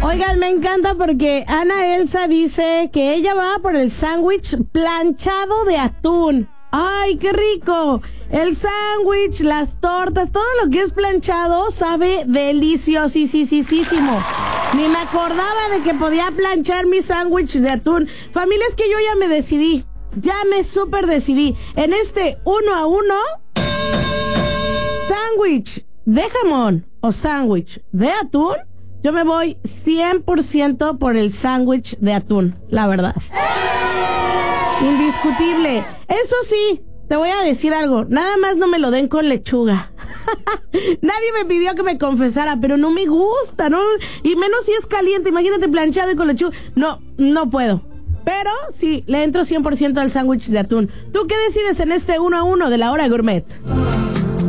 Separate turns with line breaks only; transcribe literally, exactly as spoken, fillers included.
Oigan, me encanta porque Ana Elsa dice que ella va por el sándwich planchado de atún. ¡Ay, qué rico! El sándwich, las tortas, todo lo que es planchado sabe deliciosísimo. Ni me acordaba de que podía planchar mi sándwich de atún. Familia, es que yo ya me decidí. Ya me súper decidí. En este uno a uno, sándwich de jamón o sándwich de atún, yo me voy cien por ciento por el sándwich de atún, la verdad. Indiscutible. Eso sí, te voy a decir algo. Nada más no me lo den con lechuga. Nadie me pidió que me confesara, pero no me gusta, ¿no? Y menos si es caliente. Imagínate planchado y con lechuga. No, no puedo. Pero sí, le entro cien por ciento al sándwich de atún. ¿Tú qué decides en este uno a uno de la hora gourmet?